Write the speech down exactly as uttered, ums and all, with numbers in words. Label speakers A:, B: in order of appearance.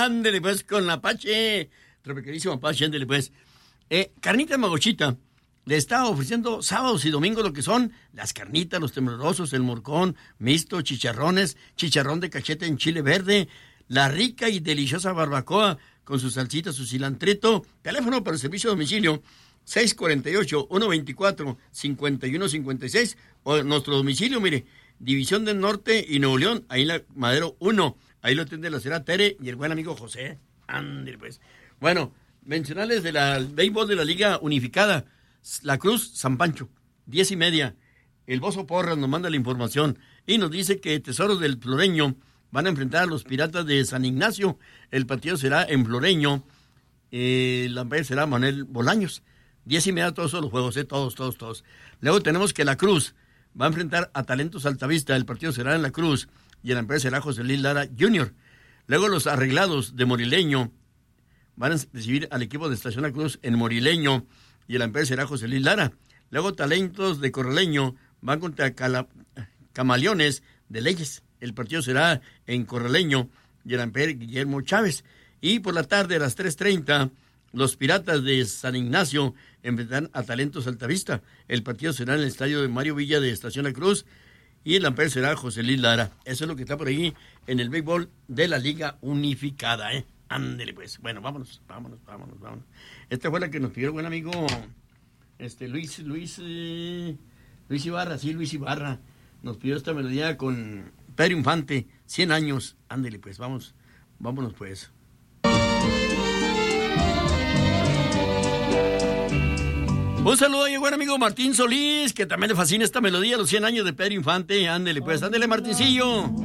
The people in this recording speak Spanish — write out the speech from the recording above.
A: Ándele pues con Apache. Tropiquerísimo Apache, ándele pues. Eh, Carnita Magochita le está ofreciendo sábados y domingos lo que son las carnitas, los temblorosos, el morcón, mixto, chicharrones, chicharrón de cachete en chile verde, la rica y deliciosa barbacoa con su salsita, su cilantrito. Teléfono para el servicio de domicilio seis cuatro ocho, uno dos cuatro, cinco uno cinco seis, o nuestro domicilio, mire, División del Norte y Nuevo León, ahí en la Madero uno, ahí lo atiende la señora Tere y el buen amigo José. Ándale pues. Bueno, mencionarles de la béisbol de la Liga Unificada, La Cruz, San Pancho, diez y media. El Bozo Porras nos manda la información y nos dice que Tesoros del Floreño van a enfrentar a los Piratas de San Ignacio. El partido será en Floreño. Eh, la vez será Manuel Bolaños. Diez y media todos los juegos, ¿eh? todos, todos, todos. Luego tenemos que La Cruz va a enfrentar a Talentos Altavista. El partido será en La Cruz y el empresa será José Luis Lara junior Luego los Arreglados de Morileño van a recibir al equipo de Estación La Cruz en Morileño y el empresa será José Luis Lara. Luego Talentos de Corraleño van contra Cala, Camaleones de Leyes. El partido será en Corraleño y el empresa Guillermo Chávez. Y por la tarde a las tres treinta, los Piratas de San Ignacio enfrentarán a Talentos Altavista. El partido será en el estadio de Mario Villa de Estación La Cruz y el empresa será José Luis Lara. Eso es lo que está por ahí en el béisbol de la Liga Unificada, ¿eh? Ándele pues. Bueno, vámonos, vámonos, vámonos, vámonos. Esta fue la que nos pidió el buen amigo este Luis, Luis, eh, Luis Ibarra, sí, Luis Ibarra. Nos pidió esta melodía con Pedro Infante, cien años. Ándele pues, vamos, vámonos pues. Un saludo a mi buen amigo Martín Solís, que también le fascina esta melodía, los cien años de Pedro Infante. Ándele pues, ándele Martincillo.